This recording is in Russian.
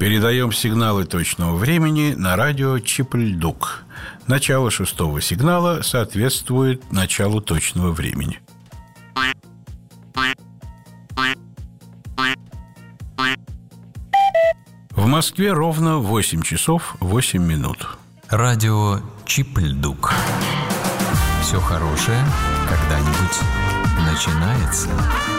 Передаем сигналы точного времени на радио Чип-Ль-Дук. Начало 6-го сигнала соответствует началу точного времени. В Москве ровно 8 часов 8 минут. Радио Чип-Ль-Дук. Все хорошее когда-нибудь начинается.